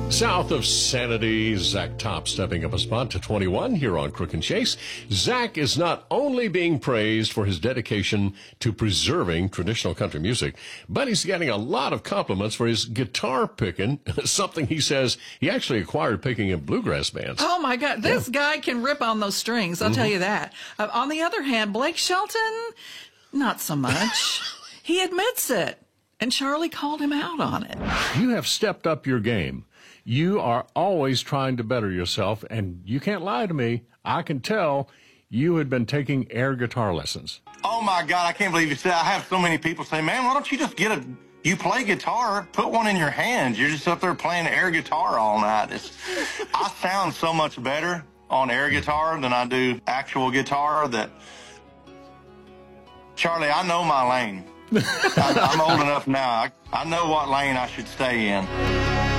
South of Sanity, Zach Top stepping up a spot to 21 here on Crook and Chase. Zach is not only being praised for his dedication to preserving traditional country music, but he's getting a lot of compliments for his guitar picking, something he says he actually acquired picking in bluegrass bands. Oh, my God. This guy can rip on those strings, I'll tell you that. On the other hand, Blake Shelton, not so much. He admits it, and Charlie called him out on it. You have stepped up your game. You are always trying to better yourself, and you can't lie to me. I can tell you had been taking air guitar lessons. Oh, my God, I can't believe you said. I have so many people say, man, why don't you just you play guitar, put one in your hands. You're just up there playing air guitar all night. I sound so much better on air guitar than I do actual guitar that, Charlie, I know my lane. I'm old enough now. I know what lane I should stay in.